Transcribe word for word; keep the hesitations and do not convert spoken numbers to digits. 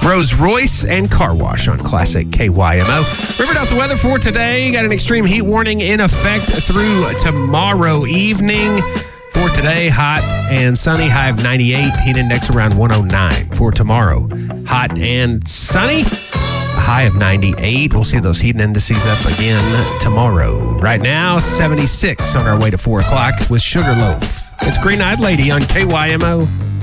Rose Royce and Car Wash on Classic K Y M O. Riverdale, the weather for today. Got an extreme heat warning in effect through tomorrow evening. For today, hot and sunny, high of ninety-eight, heat index around one oh nine. For tomorrow, hot and sunny, a high of ninety-eight. We'll see those heat indices up again tomorrow. Right now, seventy-six on our way to four o'clock with Sugarloaf. It's Green Eyed Lady on K Y M O.